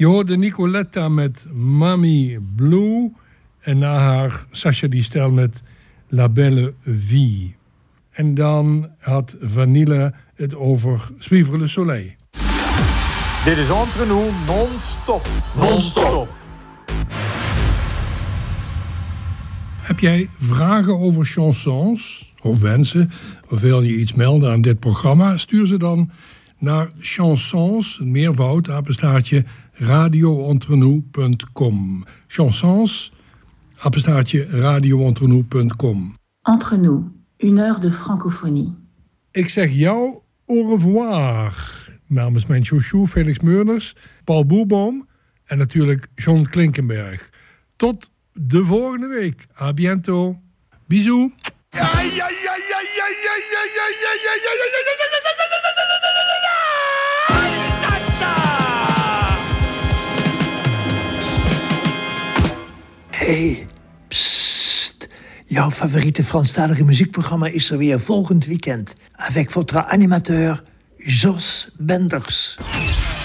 Je hoorde Nicoletta met Mami Blue. En na haar Sacha Distel met La Belle Vie. En dan had Vanille het over Suivre le Soleil. Dit is Entre Nous non-stop. Non-stop. Heb jij vragen over chansons of wensen? Of wil je iets melden aan dit programma? Stuur ze dan naar chansons, een meervoud, apenstaartje, radioentrenous.com. Chansons, apenstaartje, radioentrenous.com. Entre nous, une heure de francophonie. Ik zeg jou au revoir. Namens mijn chouchou Felix Meurders, Paul Boerboom en natuurlijk John Klinkenberg. Tot de volgende week. A bientôt. Bisous. Hey, psst. Jouw favoriete Franstalige muziekprogramma is er weer volgend weekend. Avec votre animateur Jos Benders.